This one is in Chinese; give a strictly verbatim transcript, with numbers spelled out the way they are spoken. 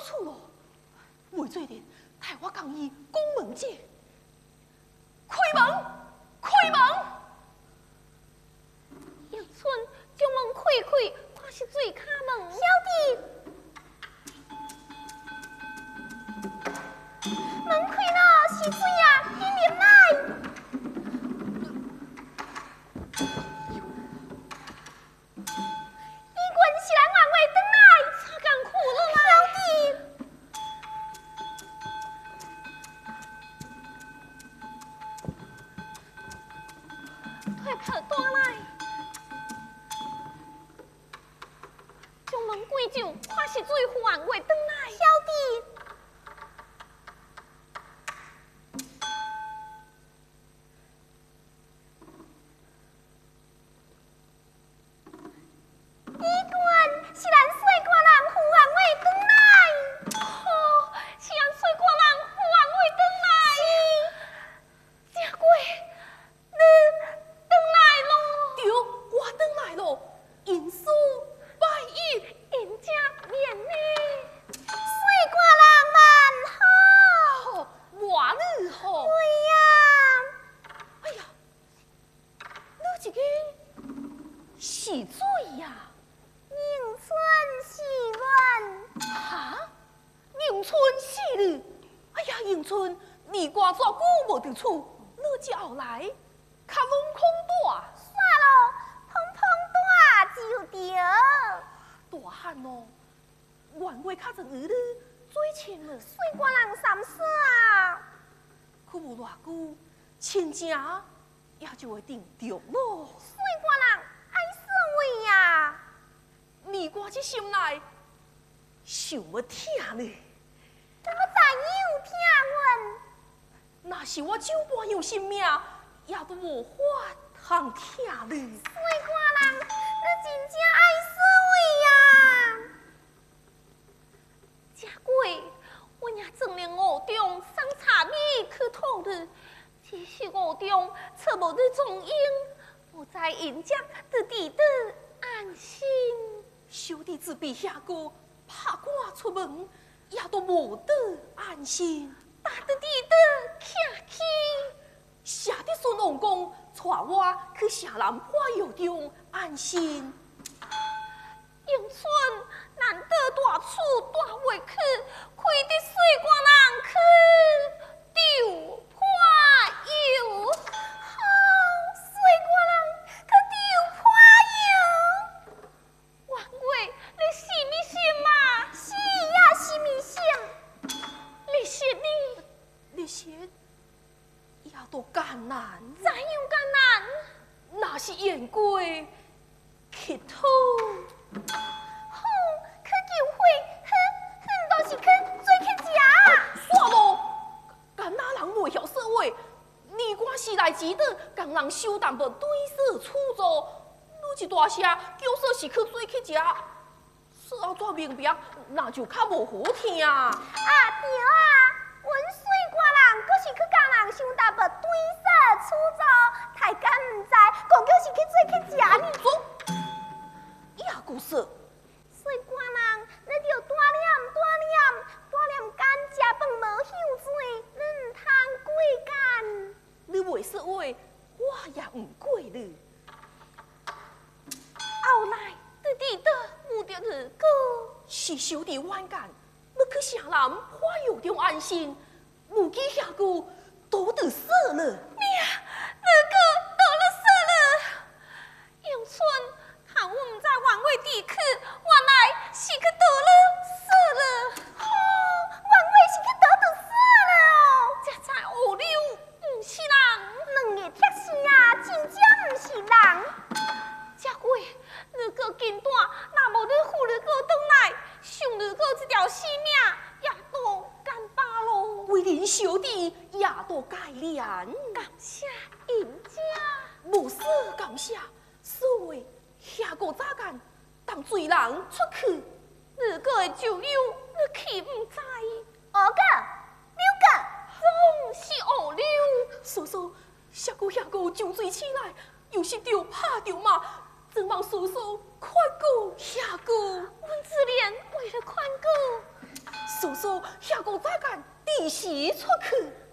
处咯。为做点带我讲伊宫门节，开门，开门！ 迎春将门开开，看是水卡门。 小弟，门开了，是水啊，你入来。是咱员外转来， 擦干苦了啦！ 小弟， 快跑倒来，将门关上，看是水员外转来。 小弟。是咱水瓜人父王位转来， 哦，是咱水瓜人父王位转来。正贵，你转来咯？ 对，我转来咯，因书拜一， 因正面呢。 水瓜人万好， 好，我你好。 对呀， 哎呀，你这个是水呀？ 迎春是阮， 哈？迎春是你？哎呀，迎春，你挂怎久无伫厝？你这后来，卡拢空大。 煞咯，碰碰大就着。 大汉哦，员外较曾与你做亲了， 水瓜人三煞， 可无偌久，亲情也就会定着咯。 水瓜人爱说话呀。 你我这心内想要听呢， 怎么知有听阮？ 那是我酒半样性命，也都无法通听呢。 水瓜人，你真正爱说话呀！ 正贵，我也曾连屋中送茶米去讨你，只是屋中找无你踪影，我在因家得地得安心。 小弟自比遐个拍赶出门，也都无得安心。 打得地得客气， 下得孙王公带我去城南花药中安心。 迎春难得大厝大袂去，开得水瓜人去丢破油。 好，水瓜人去丢破油。 员外，你是咪心嘛？ 是呀，是咪心？ 你是你， 你说也都艰难， 怎样艰难？ 那是言过乞讨。 好，去救火，哼哼，都是去做去食。 煞无，干那人袂晓说话，你我时来之短，共人收淡薄对视处座，你一大声叫说是去做去食，说后怎明白，那就较无好听。 啊对啊，阮水瓜人阁是去共人想淡薄对视处座，大家毋知，讲叫是去做去食呢。 走，也故说。 水瓜人，你着大念大念大念干食饭无休水，你毋通过干。 你袂说话，我也毋过你。 后来得地得目的日过， 是小弟冤干，要去城南花药中安心，无记遐句都得死了。 命日过到了死了。迎春，看我毋知员外地去，原来是去倒了死了。 好，原来是去倒倒死了哦。 这才学了，毋是人。 两个铁丝啊，真正毋是人。 这贵，日过紧短，若无你护日过转来，想日过这条性命也都干巴咯。 为恁小弟也都改良， 感谢银家。 无事感谢，所谓遐个早干，当罪人出去， 日过的酒友，你岂毋知？ 五个、六个， 总是学了。 叔叔，遐个遐个上水起来，又是着拍着骂，真望叔叔宽顾遐个。 阮自怜为了宽顾， 叔叔下个再干，第时出去。